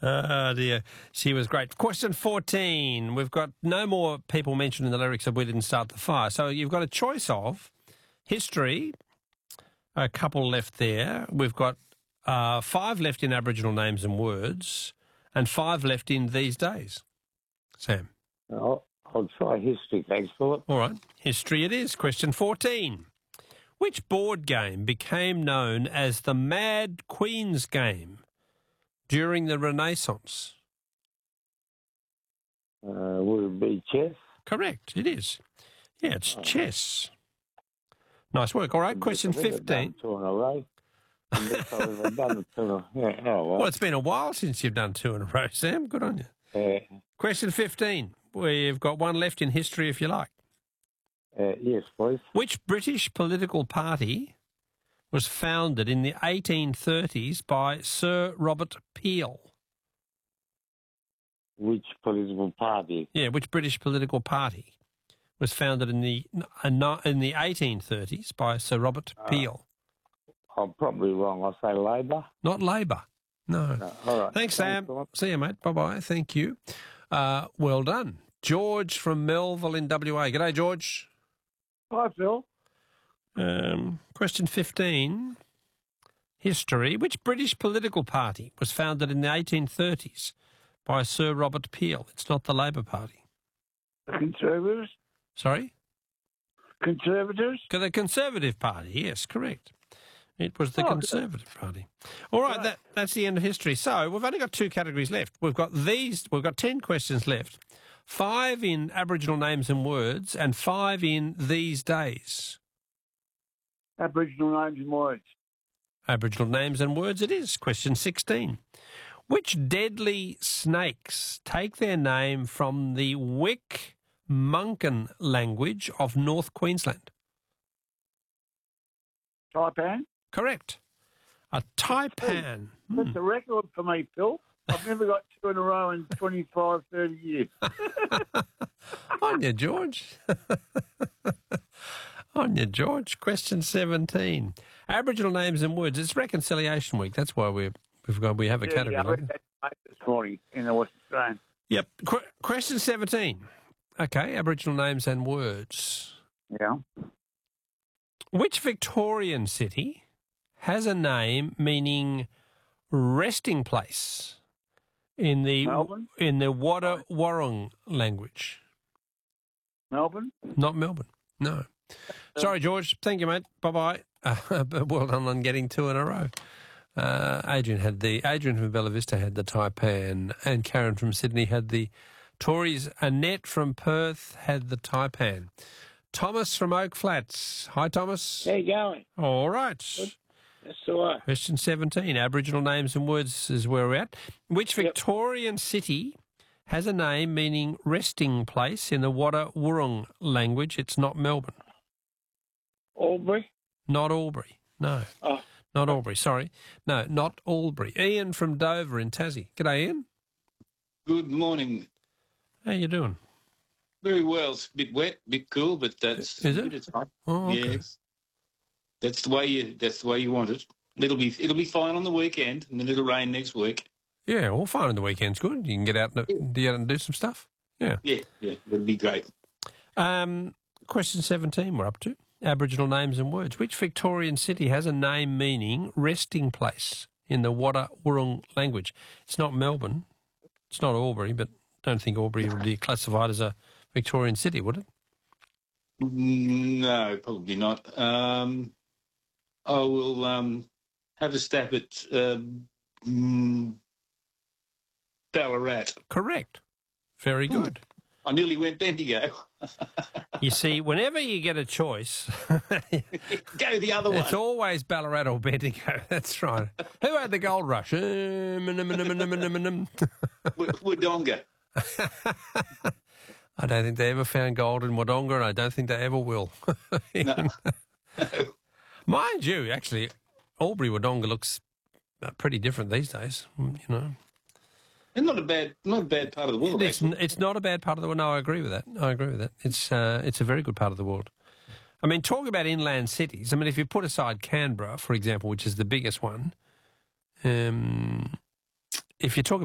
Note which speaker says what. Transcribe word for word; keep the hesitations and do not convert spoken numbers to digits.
Speaker 1: Oh, dear. She was great. Question fourteen. We've got no more people mentioned in the lyrics of We Didn't Start the Fire. So you've got a choice of history, a couple left there. We've got uh, five left in Aboriginal names and words, and five left in these days. Sam?
Speaker 2: I'll, I'll try history, thanks, Philip.
Speaker 1: All right. History it is. Question fourteen. Which board game became known as the Mad Queen's Game during the Renaissance?
Speaker 2: Uh, would it be chess?
Speaker 1: Correct, it is. Yeah, it's oh. chess. Nice work. All right, question fifteen.
Speaker 2: Two in a row. I've done two in a, yeah, oh, well.
Speaker 1: well, it's been a while since you've done two in a row, Sam. Good on you.
Speaker 2: Yeah.
Speaker 1: Question fifteen. We've got one left in history if you like.
Speaker 2: Uh, yes, please.
Speaker 1: Which British political party was founded in the eighteen thirties by Sir Robert Peel?
Speaker 2: Which political party?
Speaker 1: Yeah, which British political party was founded in the in the eighteen thirties by Sir Robert Peel?
Speaker 2: Uh, I'm probably wrong. I'll say Labor.
Speaker 1: Not Labor. No.
Speaker 2: no. All right.
Speaker 1: Thanks, Sam. Thanks, See you, mate. Bye-bye. Thank you. Uh, well done. George from Melville in W A. G'day, George.
Speaker 3: Hi, Phil.
Speaker 1: Um, question fifteen. History. Which British political party was founded in the eighteen thirties by Sir Robert Peel? It's not the Labor Party.
Speaker 3: Conservatives?
Speaker 1: Sorry?
Speaker 3: Conservatives?
Speaker 1: The Conservative Party, yes, correct. It was the oh, Conservative okay. Party. All right, right. That, that's the end of history. So we've only got two categories left. We've got these, we've got ten questions left. Five in Aboriginal names and words and five in these days.
Speaker 3: Aboriginal names and words.
Speaker 1: Aboriginal names and words it is. Question sixteen. Which deadly snakes take their name from the Wick-Munkin language of North Queensland?
Speaker 3: Taipan?
Speaker 1: Correct. A taipan.
Speaker 3: That's hmm. a record for me, Phil. I've never got two in a row in twenty-five, thirty years.
Speaker 1: On you, George. On you, George. Question seventeen. Aboriginal names and words. It's Reconciliation Week. That's why we're, we've got, we have a
Speaker 3: yeah,
Speaker 1: category.
Speaker 3: Yeah, I read that this morning in the Western Australian.
Speaker 1: Yep. Qu- question seventeen. Okay, Aboriginal names and words.
Speaker 3: Yeah.
Speaker 1: Which Victorian city has a name meaning resting place in the
Speaker 3: Melbourne?
Speaker 1: in the Wadda Wurrung language?
Speaker 3: Melbourne?
Speaker 1: Not Melbourne. No. Sorry, George. Thank you, mate. Bye-bye. Uh, well done on getting two in a row. Uh, Adrian had the Adrian from Bella Vista had the taipan, and Karen from Sydney had the Tories. Annette from Perth had the taipan. Thomas from Oak Flats. Hi, Thomas.
Speaker 4: How you going?
Speaker 1: All right.
Speaker 4: Good. That's all right.
Speaker 1: Question seventeen. Aboriginal names and words is where we're at. Which Victorian yep. city has a name meaning resting place in the Wadda Wurrung language? It's not Melbourne.
Speaker 4: Albury?
Speaker 1: Not Albury. No.
Speaker 4: Oh.
Speaker 1: Not Albury, sorry. No, not Albury. Ian from Dover in Tassie. G'day, Ian.
Speaker 5: Good morning.
Speaker 1: How you doing?
Speaker 5: Very well. It's a bit wet, a bit cool, but that's
Speaker 1: is it?
Speaker 5: It's fine.
Speaker 1: Oh, okay.
Speaker 5: Yes. That's the way you. That's the way you want it. It'll be. It'll be fine on the weekend, and then it'll rain next week.
Speaker 1: Yeah, well, fine on the weekend's good. You can get out and, yeah. get out and do some stuff. Yeah.
Speaker 5: Yeah, yeah. It'll be great.
Speaker 1: Um, question seventeen. We're up to Aboriginal names and words. Which Victorian city has a name meaning resting place in the Wadda Wurrung language? It's not Melbourne. It's not Albury, but I don't think Albury would be classified as a Victorian city, would it?
Speaker 5: No, probably not. Um, I will um, have a stab at um, Ballarat.
Speaker 1: Correct. Very good.
Speaker 5: I nearly went Bendigo.
Speaker 1: You see, whenever you get a choice...
Speaker 5: Go the other one.
Speaker 1: It's always Ballarat or Bendigo. That's right. Who had the gold rush?
Speaker 5: Wodonga.
Speaker 1: I don't think they ever found gold in Wodonga, and I don't think they ever will.
Speaker 5: No.
Speaker 1: Mind you, actually, Albury Wodonga looks pretty different these days, you know.
Speaker 5: It's not a bad, not a bad part of the world.
Speaker 1: It's, it's not a bad part of the world. No, I agree with that. I agree with that. It's uh, it's a very good part of the world. I mean, talk about inland cities. I mean, if you put aside Canberra, for example, which is the biggest one, um, if you talk